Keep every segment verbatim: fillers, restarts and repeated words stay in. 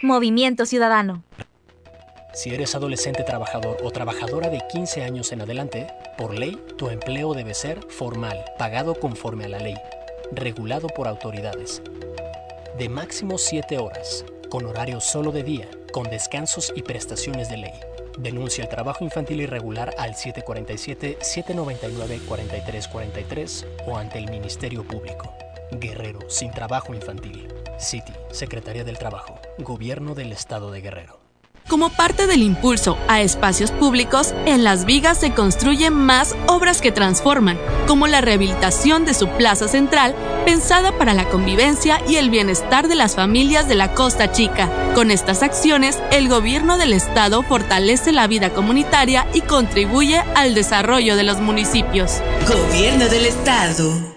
Movimiento Ciudadano. Si eres adolescente trabajador o trabajadora de quince años en adelante, por ley, tu empleo debe ser formal, pagado conforme a la ley, regulado por autoridades, de máximo siete horas, con horario solo de día, con descansos y prestaciones de ley. Denuncia el trabajo infantil irregular al siete cuatro siete, siete nueve nueve, cuatro tres cuatro tres o ante el Ministerio Público. Guerrero sin trabajo infantil. City, Secretaría del Trabajo, Gobierno del Estado de Guerrero. Como parte del impulso a espacios públicos, en Las Vigas se construyen más obras que transforman, como la rehabilitación de su plaza central, pensada para la convivencia y el bienestar de las familias de la Costa Chica. Con estas acciones, el gobierno del estado fortalece la vida comunitaria y contribuye al desarrollo de los municipios. Gobierno del Estado.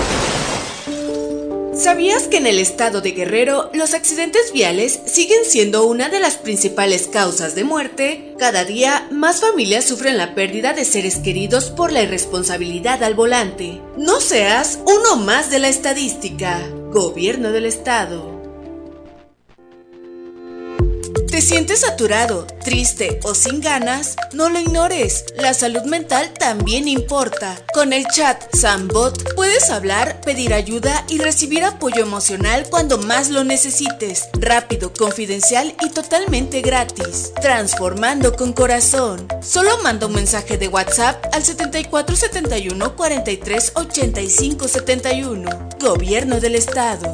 ¿Sabías que en el estado de Guerrero los accidentes viales siguen siendo una de las principales causas de muerte? Cada día más familias sufren la pérdida de seres queridos por la irresponsabilidad al volante. No seas uno más de la estadística. Gobierno del Estado. ¿Te sientes saturado, triste o sin ganas? No lo ignores, la salud mental también importa. Con el chat Sambot puedes hablar, pedir ayuda y recibir apoyo emocional cuando más lo necesites. Rápido, confidencial y totalmente gratis. Transformando con corazón. Solo manda un mensaje de WhatsApp al setenta y cuatro setenta y uno, cuarenta y tres, ochenta y cinco setenta y uno. Gobierno del Estado.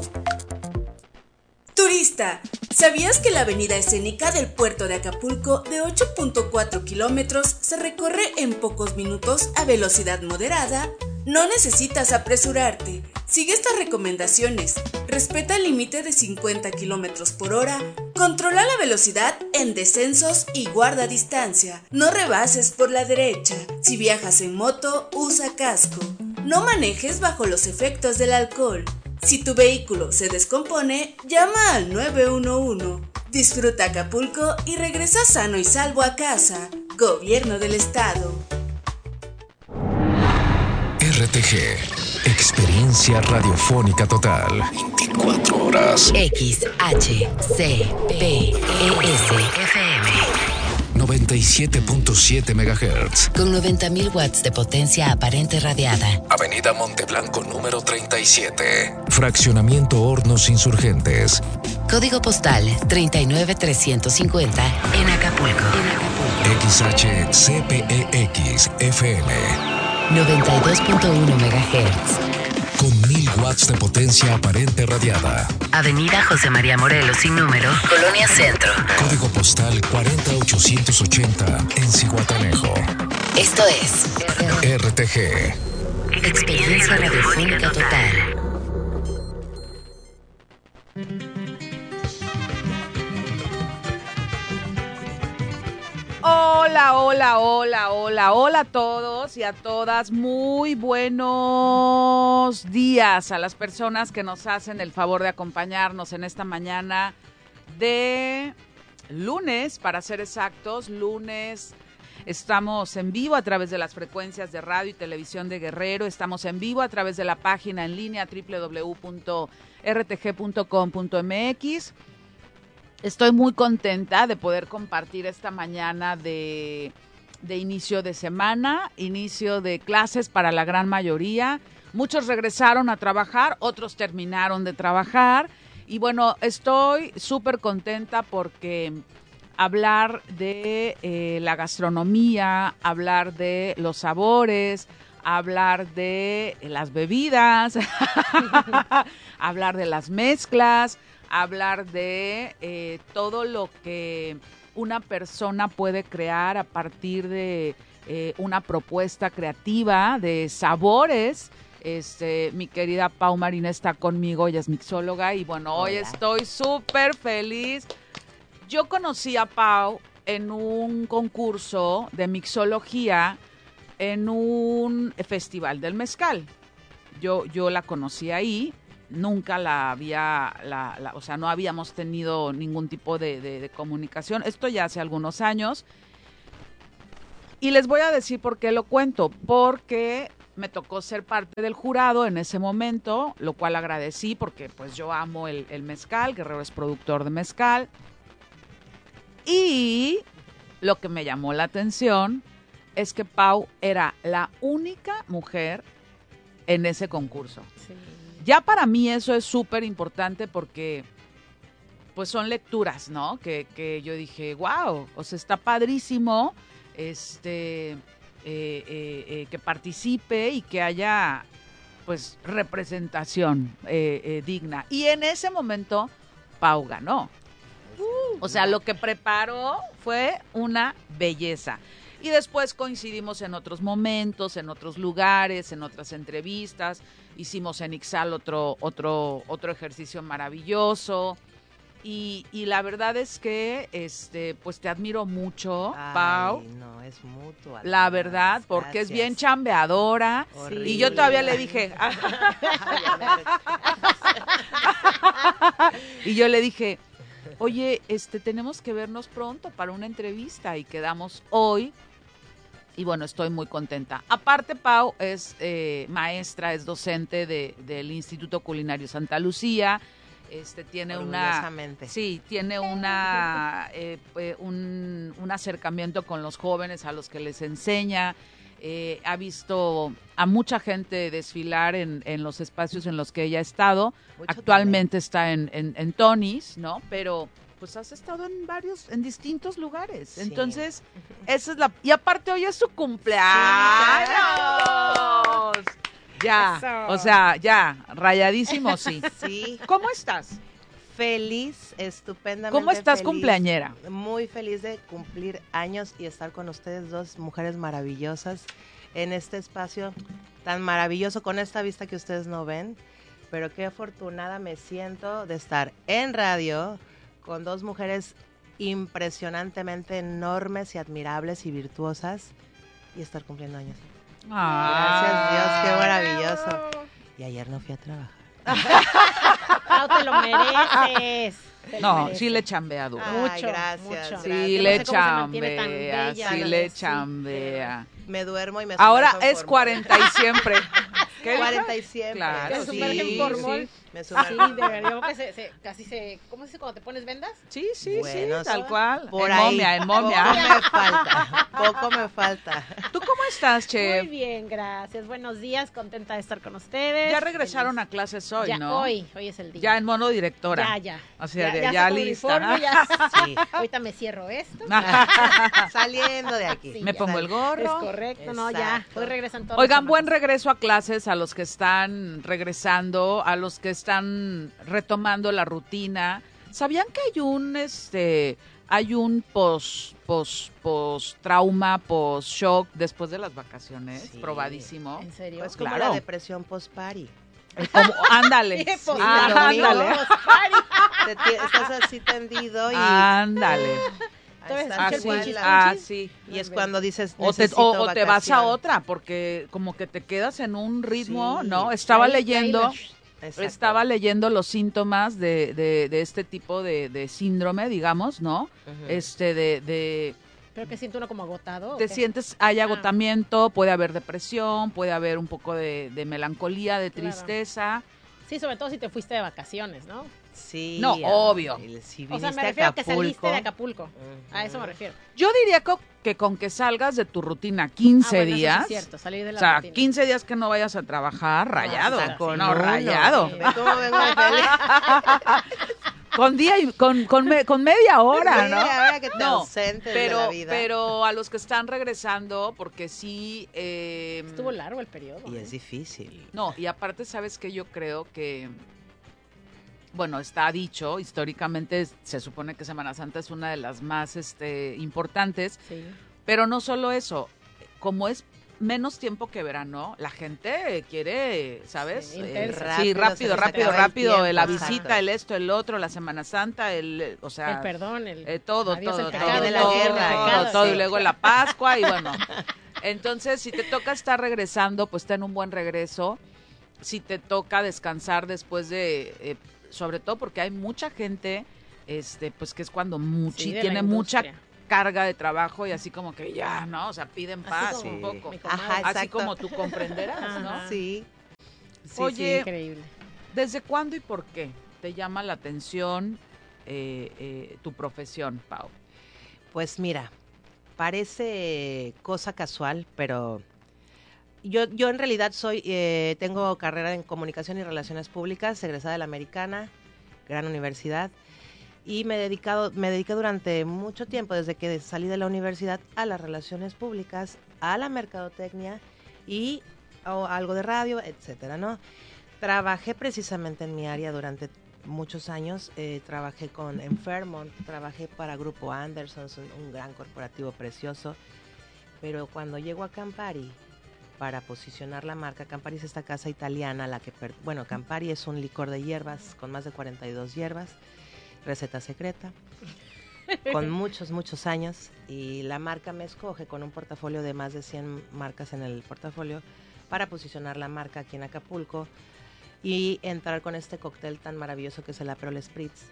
Turista, ¿sabías que la avenida escénica del puerto de Acapulco de ocho punto cuatro kilómetros se recorre en pocos minutos a velocidad moderada? No necesitas apresurarte. Sigue estas recomendaciones. Respeta el límite de cincuenta kilómetros por hora. Controla la velocidad en descensos y guarda distancia. No rebases por la derecha. Si viajas en moto, usa casco. No manejes bajo los efectos del alcohol. Si tu vehículo se descompone, llama al nueve uno uno. Disfruta Acapulco y regresa sano y salvo a casa. Gobierno del Estado. R T G, experiencia radiofónica total. veinticuatro horas. X H C P E S F M noventa y siete punto siete megahertz. Con noventa mil watts de potencia aparente radiada. Avenida Monteblanco número treinta y siete. Fraccionamiento Hornos Insurgentes. Código postal treinta y nueve trescientos cincuenta en Acapulco. X H C P E X F M noventa y dos punto uno megahertz. Con mil watts de potencia aparente radiada. Avenida José María Morelos sin número, Colonia Centro. Código postal cuarenta ochocientos ochenta en Zihuatanejo. Esto es R T G. Experiencia radiofónica total. Hola, hola, hola, hola, hola a todos y a todas. Muy buenos días a las personas que nos hacen el favor de acompañarnos en esta mañana de lunes, para ser exactos, lunes. Estamos en vivo a través de las frecuencias de radio y televisión de Guerrero. Estamos en vivo a través de la página en línea doble u doble u doble u punto r t g punto com punto m x. Estoy muy contenta de poder compartir esta mañana de, de inicio de semana, inicio de clases para la gran mayoría. Muchos regresaron a trabajar, otros terminaron de trabajar. Y bueno, estoy súper contenta porque hablar de eh, la gastronomía, hablar de los sabores, hablar de las bebidas, hablar de las mezclas, hablar de eh, todo lo que una persona puede crear a partir de eh, una propuesta creativa de sabores. Este, mi querida Pau Marina está conmigo, ella es mixóloga y bueno, hola. Hoy estoy súper feliz. Yo conocí a Pau en un concurso de mixología en un festival del mezcal. Yo, yo la conocí ahí. Nunca la había, la, la, o sea, no habíamos tenido ningún tipo de, de, de comunicación. Esto ya hace algunos años. Y les voy a decir por qué lo cuento. Porque me tocó ser parte del jurado en ese momento, lo cual agradecí porque pues yo amo el, el mezcal, Guerrero es productor de mezcal. Y lo que me llamó la atención es que Pau era la única mujer en ese concurso. Sí. Ya para mí eso es súper importante porque pues son lecturas, ¿no? Que, que yo dije, wow, o sea, está padrísimo este, eh, eh, eh, que participe y que haya pues representación eh, eh, digna. Y en ese momento Pau ganó. O sea, lo que preparó fue una belleza. Y después coincidimos en otros momentos, en otros lugares, en otras entrevistas. Hicimos en Ixal otro, otro, otro ejercicio maravilloso. Y, y la verdad es que este, pues te admiro mucho, Ay, Pau. No, es mutua. La verdad, porque Gracias. es bien chambeadora. Horrible. Y yo todavía le dije. Y yo le dije, oye, este, tenemos que vernos pronto para una entrevista y quedamos hoy. Y bueno, estoy muy contenta. Aparte, Pau es eh, maestra, es docente de, del Instituto Culinario Santa Lucía. Este tiene una, sí, tiene una, eh, eh, un, un acercamiento con los jóvenes a los que les enseña. Eh, ha visto a mucha gente desfilar en, en los espacios en los que ella ha estado. Mucho Actualmente talento. Está en, en, en Tony's, ¿no? Pero pues has estado en varios, en distintos lugares. Sí. Entonces, esa es la... Y aparte hoy es su cumpleaños. Sí, ya, Eso. O sea, ya, rayadísimo, sí. Sí. ¿Cómo estás? Feliz, estupendamente ¿Cómo estás, feliz, cumpleañera? Muy feliz de cumplir años y estar con ustedes dos mujeres maravillosas en este espacio tan maravilloso, con esta vista que ustedes no ven, pero qué afortunada me siento de estar en radio con dos mujeres impresionantemente enormes y admirables y virtuosas y estar cumpliendo años. Ah, gracias Dios, qué maravilloso. Y ayer no fui a trabajar. Pau, te lo mereces. Te no, lo mereces. Sí le chambea duro. Ay, mucho, gracias, mucho. gracias. Sí no le sé chambea, chambea, sí le chambea. Me duermo y me Ahora es cuarenta y siempre. ¿Qué cuarenta y siempre. Claro, sí, sí, formol. sí. Me Sí, de verdad, yo que se, se, casi se, ¿cómo se dice cuando te pones vendas? Sí, sí, bueno, sí, tal cual. Por en ahí. momia, en momia. Poco me falta, poco me falta. ¿Tú cómo estás, Che? Muy bien, gracias. Buenos días, contenta de estar con ustedes. Ya regresaron Feliz. a clases hoy, ya, ¿no? Hoy, hoy es el día. Ya en mono directora. Ya, ya. O sea, ya, de, ya, ya saco lista. uniforme, ya. Sí. Ahorita me cierro esto. Saliendo de aquí. Me ya. pongo el gorro. Es correcto, no, ya. Exacto. Hoy regresan todos. Oigan, buen regreso a clases a los que están regresando, a los que están retomando la rutina. ¿Sabían que hay un este hay un post post post trauma, post shock después de las vacaciones? Sí. Probadísimo. ¿En serio? Pues Claro. como la depresión post-party. Como, ándale. Sí, Sí, pues, ah, lo mismo. ándale. Te ti- estás así tendido y Ándale. Entonces, estás Así, igual, ah, sí. y es cuando dices O te, necesito o, o te vas a vacación. otra, porque como que te quedas en un ritmo, Sí. ¿no? Estaba Ahí- leyendo, ahí Exacto. estaba leyendo los síntomas de, de, de este tipo de, de síndrome, digamos, ¿no? Ujú. Este, de, de Creo que siento uno como agotado. ¿o te qué? sientes, hay Ah. agotamiento, puede haber depresión, puede haber un poco de, de melancolía, de Claro. tristeza. Sí, sobre todo si te fuiste de vacaciones, ¿no? Sí. No, ah, obvio. el- Si O sea, viniste me refiero a que Acapulco, saliste de Acapulco. Ujú. A eso me refiero. Yo diría co- que con que salgas de tu rutina quince Ah, bueno, eso sí días, es cierto, salir de o la sea, rutina. quince días que no vayas a trabajar, rayado, está con no, uno. rayado. Sí. Ve cómo vengo de feliz. Con día y con, con, me- con media hora, ¿no? Media hora que te No, ausentes pero, de la vida. pero a los que están regresando, porque sí... eh, Estuvo largo el periodo. Y ¿eh? es difícil. No, y aparte, ¿sabes qué? Yo creo que, bueno, está dicho, históricamente se supone que Semana Santa es una de las más este, importantes, Sí. pero no solo eso, como es menos tiempo que verano, la gente quiere, ¿sabes? Sí, Eh, intensa. sí, Rápido, se rápido, les rápido, acaba el rápido, tiempo, la exacto. visita, el esto, el otro, la Semana Santa, el, eh, o sea... El perdón, el... Eh, todo, Adiós todo, el todo, pecado, de la todo, guerra, todo, pecado, todo, sí. y luego la Pascua y bueno. Entonces, si te toca estar regresando, pues ten un buen regreso. Si te toca descansar después de, eh, sobre todo porque hay mucha gente, este, pues que es cuando muchi, Sí, de la tiene mucha industria. carga de trabajo y así como que ya, ¿no? O sea, piden paz como un poco. mi comadre. Ajá, Así exacto. como tú comprenderás, ¿no? Ajá. Sí. Sí, Oye, Increíble. ¿Desde cuándo y por qué te llama la atención eh, eh, tu profesión, Pau? Pues mira, parece cosa casual, pero yo, yo en realidad soy, eh, tengo carrera en Comunicación y Relaciones Públicas, egresada de la Americana, gran universidad, y me he dedicado, me dediqué durante mucho tiempo, desde que salí de la universidad, a las relaciones públicas, a la mercadotecnia y a algo de radio, etcétera, ¿no? Trabajé precisamente en mi área durante muchos años, eh, trabajé con en Fairmont, trabajé para Grupo Anderson, un, un gran corporativo precioso, pero cuando llego a Campari para posicionar la marca, Campari es esta casa italiana, la que, per, bueno, Campari es un licor de hierbas con más de cuarenta y dos hierbas, receta secreta, con muchos, muchos años, y la marca me escoge con un portafolio de más de cien marcas en el portafolio para posicionar la marca aquí en Acapulco y entrar con este cóctel tan maravilloso que es el Aperol Spritz.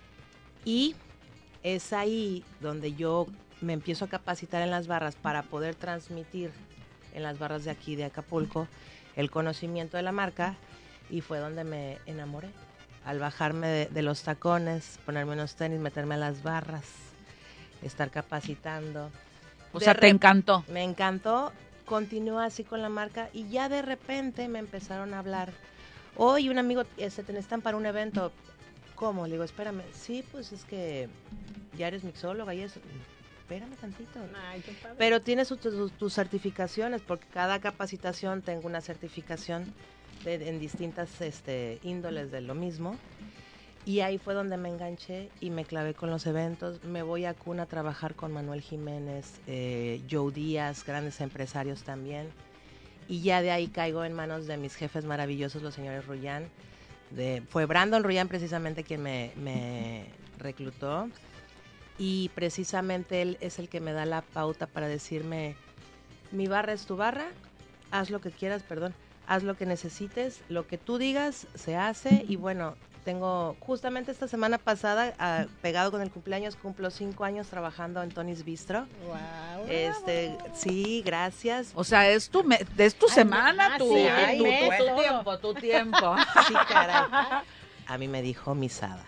Y es ahí donde yo me empiezo a capacitar en las barras para poder transmitir en las barras de aquí de Acapulco el conocimiento de la marca, y fue donde me enamoré. Al bajarme de, de los tacones, ponerme unos tenis, meterme a las barras, estar capacitando. O De sea, te rep- encantó. Me encantó, continué así con la marca y ya de repente me empezaron a hablar. Oye, un amigo, este, te necesitan para un evento. ¿Cómo? Le digo, espérame. Sí, pues es que ya eres mixóloga y eso. Espérame tantito. Ay, qué padre. Pero tienes tus tu, tus certificaciones, porque cada capacitación tengo una certificación de, en distintas este, índoles de lo mismo. Y ahí fue donde me enganché y me clavé con los eventos. Me voy a Cuna a trabajar con Manuel Jiménez, eh, Joe Díaz, grandes empresarios también. Y ya de ahí caigo en manos de mis jefes maravillosos, los señores Rullán. De, fue Brandon Rullán precisamente quien me, me reclutó. Y precisamente él es el que me da la pauta para decirme, mi barra es tu barra, haz lo que quieras, perdón, haz lo que necesites, lo que tú digas se hace. Y bueno, tengo justamente esta semana pasada, uh, pegado con el cumpleaños, cumplo cinco años trabajando en Tony's Bistro. Wow. Este, sí, gracias. O sea, es tu, me- es tu Ay, semana, ah, tu, sí, tu- ay, tu- mes, tu todo. tiempo, tu tiempo. Sí, caray. A mí me dijo misada.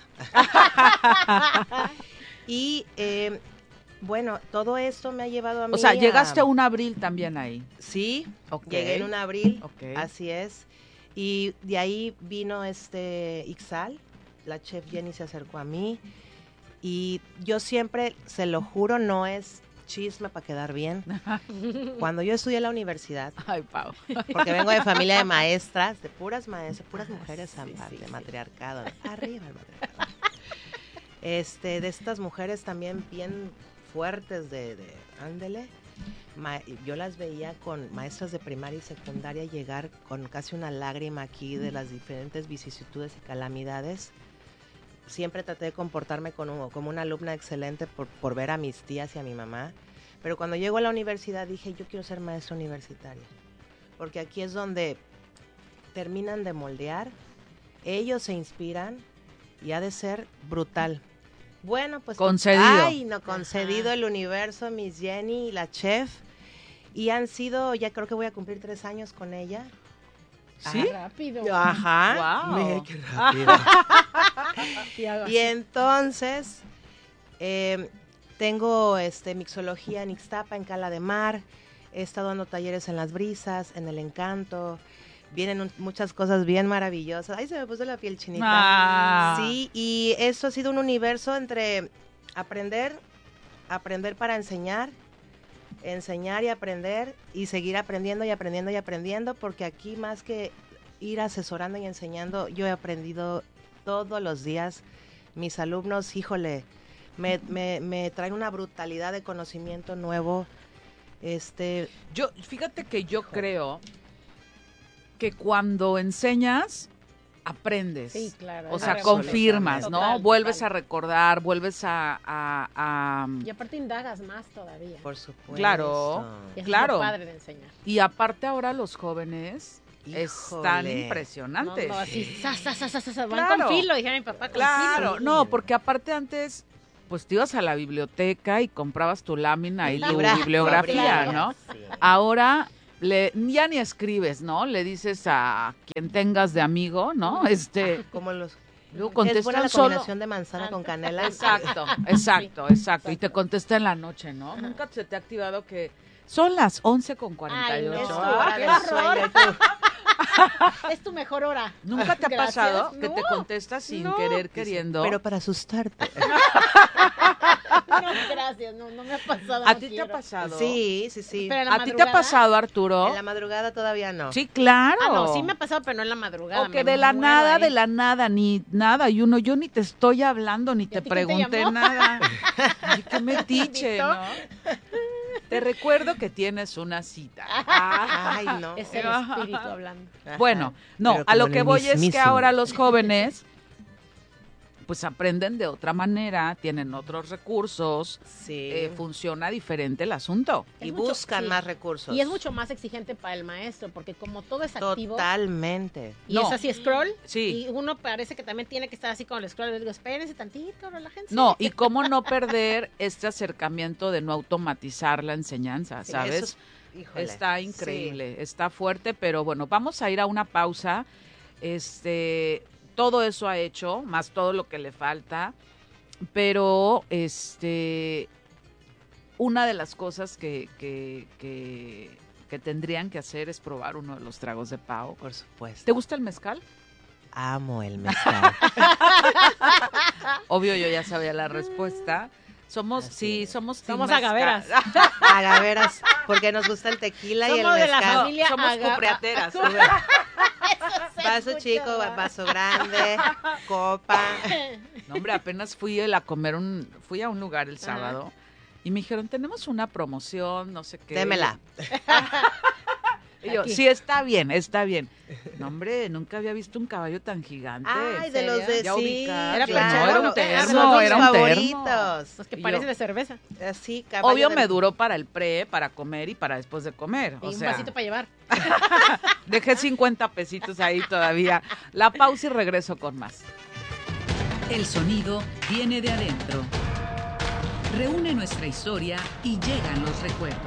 Y eh, bueno, todo esto me ha llevado a mí O sea, a- llegaste a un abril también ahí. Sí, Ok. llegué en un abril, Ok. así es. Y de ahí vino este Ixal, la chef Jenny se acercó a mí. Y yo siempre, se lo juro, no es chisme para quedar bien. Cuando yo estudié en la universidad, Ay, Pau. porque vengo de familia de maestras, de puras maestras, puras Ah, mujeres sí, aparte, sí, sí. matriarcado, arriba el matriarcado. Este, de estas mujeres también bien fuertes de, de ándele, ma- yo las veía con maestras de primaria y secundaria llegar con casi una lágrima aquí de las diferentes vicisitudes y calamidades. Siempre traté de comportarme con un- como una alumna excelente por, por ver a mis tías y a mi mamá, pero cuando llego a la universidad dije, yo quiero ser maestra universitaria, porque aquí es donde terminan de moldear, ellos se inspiran y ha de ser brutal. Bueno, pues Concedido. Ay, no, concedido Ajá. el universo, Miss Jenny, la chef, y han sido, ya creo que voy a cumplir tres años con ella. ¿Sí? Rápido. Ajá. Guau. Mira qué rápido. Y, hago Y así. entonces, eh, tengo este, mixología en Ixtapa, en Cala de Mar. He estado dando talleres en Las Brisas, en El Encanto. Vienen un- muchas cosas bien maravillosas. Ay, se me puso la piel chinita. Ah. Sí, y esto ha sido un universo entre aprender, aprender para enseñar, enseñar y aprender, y seguir aprendiendo y aprendiendo y aprendiendo, porque aquí más que ir asesorando y enseñando, yo he aprendido todos los días. Mis alumnos, híjole, me, me, me traen una brutalidad de conocimiento nuevo. Este, Yo, fíjate que yo creo que cuando enseñas, aprendes. Sí, claro. O es sea, re- confirmas, ¿no? Total, Vuelves total. a recordar, vuelves a... a- a- Y aparte indagas más todavía. por supuesto. Claro. Y eso claro. es lo padre de enseñar. Y aparte ahora los jóvenes están Híjole. No, impresionantes. no, así, sa, sa, sa, sa, sa, sa, van Claro. con filo, dijera mi papá, con Claro, filo. no, porque aparte antes, pues te ibas a la biblioteca y comprabas tu lámina y tu Libra- bibliografía, Claro. ¿no? Sí. Ahora le, ya ni escribes, ¿no? Le dices a quien tengas de amigo, ¿no? Este, Como los Luego Es contestan buena la solo. combinación de manzana con canela. Exacto, exacto, exacto. Y te contesta en la noche, ¿no? Nunca se te ha activado que son las once con cuarenta y ocho. Ay, no, Hora qué del horror. sueño, y tú, Es tu mejor hora. ¿Nunca te ha Gracias. pasado que No, te contestas sin no. querer, queriendo? Pero para asustarte. No, gracias, no, no me ha pasado. ¿A no ti te quiero. ha pasado? Sí, sí, sí. Pero en la ¿A ti te ha madrugada. pasado, Arturo? En la madrugada todavía no. Sí, claro. Ah, no, sí me ha pasado, pero no en la madrugada. O que me de la muero nada, ahí. de la nada, ni nada. Y uno, yo ni te estoy hablando, ni ¿Y te a ti quién te pregunté llamó? nada. Ay, qué metiche, ¿Invitó? ¿no? Te recuerdo que tienes una cita. Ay, no. Es el espíritu hablando. Ajá. Bueno, no, Pero a lo como en que el voy es que mismísimo. ahora los jóvenes pues aprenden de otra manera, tienen otros recursos, Sí. eh, funciona diferente el asunto. y Es mucho- buscan sí. más recursos. Y es mucho más exigente para el maestro, porque como todo es activo Totalmente. y No. es así scroll, Sí. y uno parece que también tiene que estar así con el scroll. Les digo, espérense tantito, relájense. No, y cómo no perder este acercamiento de no automatizar la enseñanza, Sí, ¿sabes? eso es- híjole, Está increíble, está fuerte, pero bueno, vamos a ir a una pausa. Este, todo eso ha hecho, más todo lo que le falta, pero este, una de las cosas que, que, que, que tendrían que hacer es probar uno de los tragos de Pau. Por supuesto. ¿Te gusta el mezcal? Amo el mezcal. Obvio, yo ya sabía la respuesta. Somos, Así sí, es. somos team Somos mezcal. agaveras. Agaveras, porque nos gusta el tequila y el Somos de la mezcal. familia Somos aga- cupreateras. Vaso chico, vaso grande, copa. No, hombre, apenas fui a comer un, fui a un lugar el sábado y me dijeron, tenemos una promoción, no sé qué. Démela. Y yo, Aquí. sí, está bien, está bien. No, hombre, nunca había visto un caballo tan gigante. Ay, de los de Ya sí. ubicas. Era claro. perchero, era un era termo, Son mis era un termo. favoritos. Los que Y parecen yo- de cerveza. Así, caballo Obvio de- me duró para el pre, para comer y para después de comer. Y O un sea, vasito para llevar. dejé cincuenta pesitos ahí todavía. La pausa y regreso con más. El sonido viene de adentro. Reúne nuestra historia y llegan los recuerdos.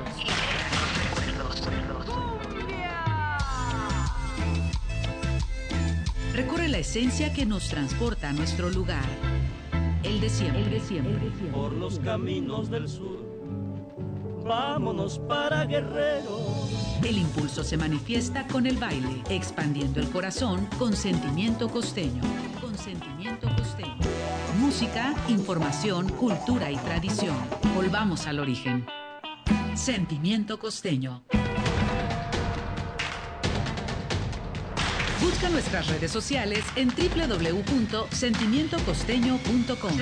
Recorre la esencia que nos transporta a nuestro lugar. El de siempre. El de siempre. Por los caminos del sur, vámonos para Guerrero. El impulso se manifiesta con el baile, expandiendo el corazón con sentimiento costeño. Con sentimiento costeño. Música, información, cultura y tradición. Volvamos al origen. Sentimiento costeño. Busca nuestras redes sociales en doble u doble u doble u punto sentimiento costeño punto com.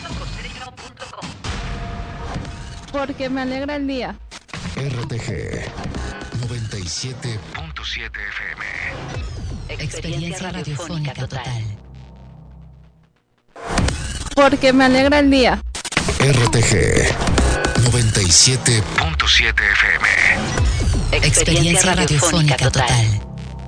Porque me alegra el día. R T G noventa y siete punto siete F M. Experiencia radiofónica total. Porque me alegra el día. R T G noventa y siete punto siete F M. Experiencia radiofónica total.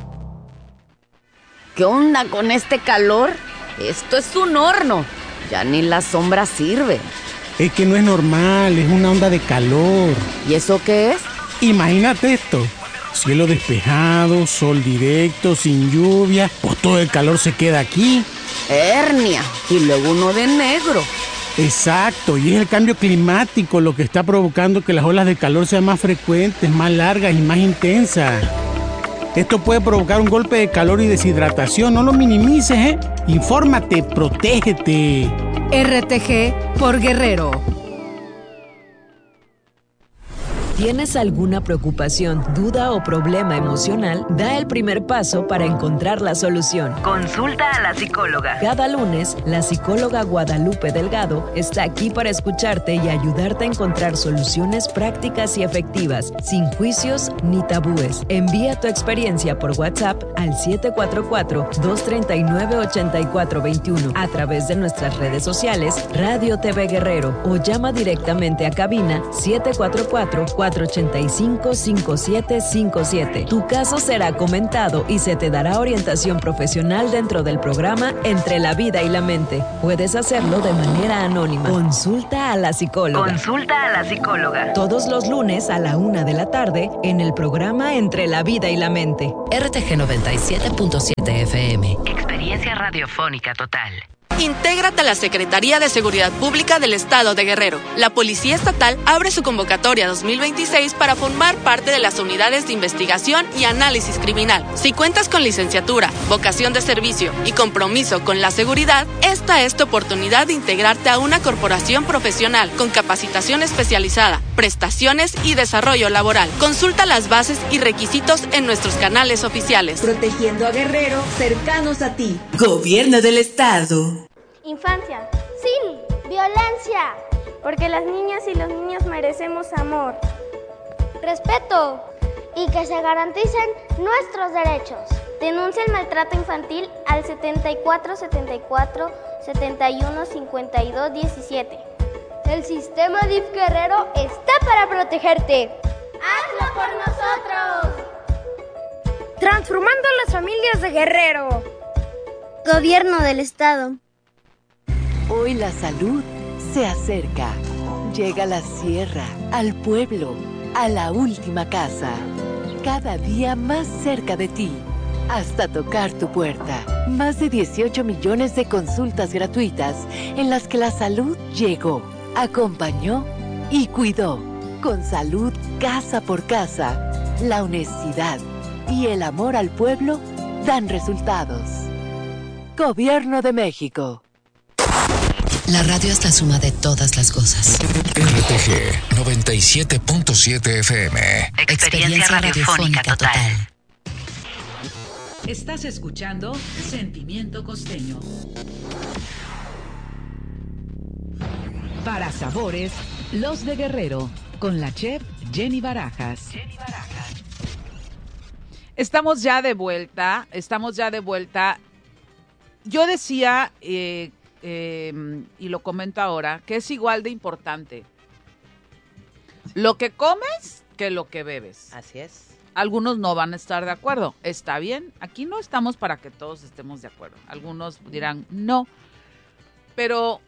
¿Qué onda con este calor? Esto es un horno. Ya ni la sombra sirve. Es que no es normal, es una onda de calor. ¿Y eso qué es? Imagínate esto. Cielo despejado, sol directo, sin lluvia. Pues todo el calor se queda aquí. Hernia. Y luego uno de negro. Exacto, y es el cambio climático lo que está provocando que las olas de calor sean más frecuentes, más largas y más intensas. Esto puede provocar un golpe de calor y deshidratación. No lo minimices, ¿eh? Infórmate, protégete. R T G por Guerrero. ¿Tienes alguna preocupación, duda o problema emocional? Da el primer paso para encontrar la solución. Consulta a la psicóloga. Cada lunes, la psicóloga Guadalupe Delgado está aquí para escucharte y ayudarte a encontrar soluciones prácticas y efectivas, sin juicios ni tabúes. Envía tu experiencia por WhatsApp al siete cuatro cuatro, dos tres nueve, ocho cuatro dos uno a través de nuestras redes sociales Radio T V Guerrero o llama directamente a cabina siete cuatro cuatro, cuatro cuatro ocho cinco, cinco siete cinco siete. Tu caso será comentado y se te dará orientación profesional dentro del programa Entre la Vida y la Mente. Puedes hacerlo de manera anónima. Consulta a la psicóloga. Consulta a la psicóloga. Todos los lunes a la una de la tarde en el programa Entre la Vida y la Mente. R T G noventa y siete punto siete F M. Experiencia radiofónica total. Intégrate a la Secretaría de Seguridad Pública del Estado de Guerrero. La Policía Estatal abre su convocatoria dos mil veintiséis para formar parte de las unidades de investigación y análisis criminal. Si cuentas con licenciatura, vocación de servicio y compromiso con la seguridad, esta es tu oportunidad de integrarte a una corporación profesional con capacitación especializada, prestaciones y desarrollo laboral. Consulta las bases y requisitos en nuestros canales oficiales. Protegiendo a Guerrero, cercanos a ti. Gobierno del Estado. Infancia, sin violencia, porque las niñas y los niños merecemos amor, respeto y que se garanticen nuestros derechos. Denuncia el maltrato infantil al setenta y cuatro setenta y cuatro setenta y uno cincuenta y dos diecisiete. El sistema D I F Guerrero está para protegerte. ¡Hazlo por nosotros! Transformando las familias de Guerrero. Gobierno del Estado. Hoy la salud se acerca. Llega a la sierra, al pueblo, a la última casa. Cada día más cerca de ti, hasta tocar tu puerta. Más de dieciocho millones de consultas gratuitas en las que la salud llegó, acompañó y cuidó. Con salud casa por casa, la honestidad y el amor al pueblo dan resultados. Gobierno de México. La radio es la suma de todas las cosas. R T G noventa y siete punto siete F M. Experiencia radiofónica total. Estás escuchando Sentimiento Costeño. Para sabores, los de Guerrero, con la chef Jenny Barajas. Jenny Barajas. Estamos ya de vuelta, estamos ya de vuelta. Yo decía, eh, eh, y lo comento ahora, que es igual de importante lo que comes que lo que bebes. Así es. Algunos no van a estar de acuerdo. Está bien, aquí no estamos para que todos estemos de acuerdo. Algunos dirán no, pero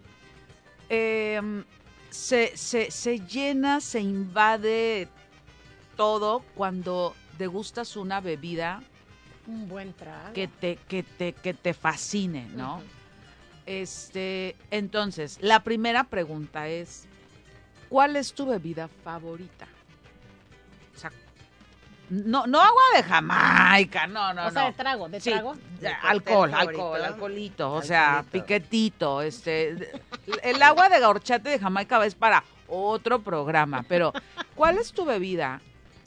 eh, se, se, se llena, se invade todo cuando degustas una bebida un buen trago que te que te que te fascine, ¿no? Uh-huh. Este, entonces, la primera pregunta es, ¿cuál es tu bebida favorita? O sea, no no agua de Jamaica, no, no, o sea, no. de trago, de sí, trago. De alcohol, alcohol, alcoholito, o sea, piquetito, este, el agua de horchata de Jamaica es para otro programa, pero ¿cuál es tu bebida?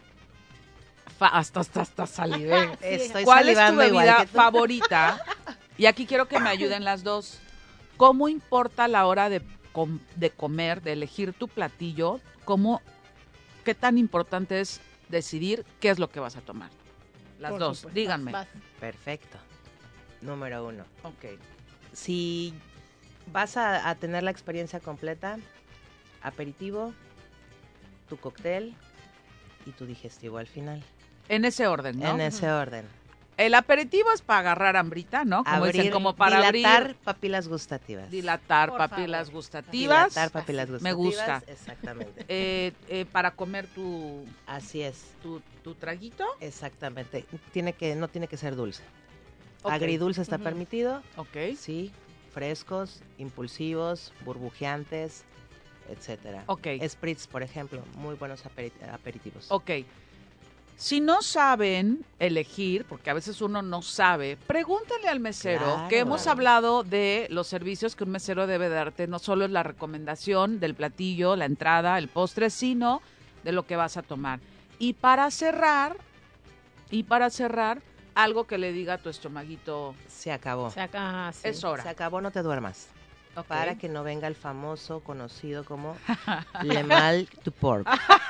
Fa- hasta hasta hasta salivé. Estoy ¿Cuál es tu salivando igual bebida que tú. favorita? Y aquí quiero que me ayuden las dos. ¿Cómo importa a la hora de, com- de comer, de elegir tu platillo? ¿Cómo, qué tan importante es decidir qué es lo que vas a tomar? Las Por dos, supuesto. díganme. Vas, vas. Perfecto. Número uno. Ok. Si vas a, a tener la experiencia completa, aperitivo, tu cóctel y tu digestivo al final. En ese orden, ¿no? En ese orden. El aperitivo es para agarrar hambrita, ¿no? Como Abrir, dicen, como para dilatar abrir. papilas gustativas. Dilatar Por papilas favor. gustativas. Dilatar papilas gustativas. Me gusta. Exactamente. Eh, eh, para comer tu... Así es. Tu, tu traguito. Exactamente. Tiene que, no tiene que ser dulce. Ok. Agridulce está Ujú. permitido. Ok. Sí. Frescos, impulsivos, burbujeantes, etcétera. Ok. Spritz, por ejemplo, muy buenos aperi- aperitivos. Ok. Si no saben elegir, porque a veces uno no sabe, pregúntale al mesero, Claro. que hemos hablado de los servicios que un mesero debe darte. No solo es la recomendación del platillo, la entrada, el postre, sino de lo que vas a tomar. Y para cerrar, y para cerrar, algo que le diga a tu estomaguito. Se acabó. Se acá, sí. Es hora. Se acabó, no te duermas. Ok. Para que no venga el famoso conocido como Le Mal du Porc.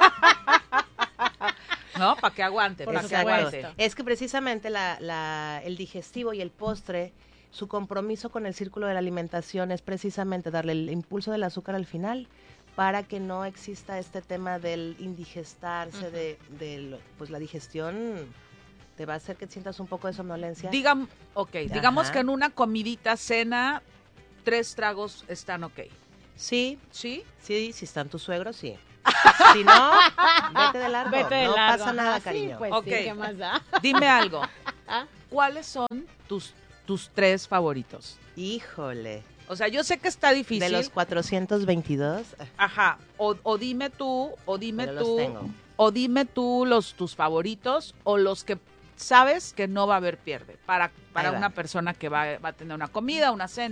¿No? Para que aguante, para que Exacto. aguante. Es que precisamente la, la, el digestivo y el postre, su compromiso con el círculo de la alimentación es precisamente darle el impulso del azúcar al final para que no exista este tema del indigestarse, uh-huh. de, de pues la digestión te va a hacer que sientas un poco de somnolencia. Digam, ok, Ajá. digamos que en una comidita, cena, tres tragos están ok. Sí. ¿Sí? Sí, si están tus suegros, sí. Si no, vete de largo. Vete de no largo. pasa nada, Ajá, cariño. Sí, pues ok. sí, ¿qué más da? Dime algo. ¿Cuáles son tus, tus tres favoritos? Híjole. O sea, yo sé que está difícil. De los cuatrocientos veintidós. Ajá. O, o dime tú, o dime Pero tú. los tengo. O dime tú los tus favoritos o los que sabes que no va a haber pierde para, para una persona que va, va a tener una comida, una cena.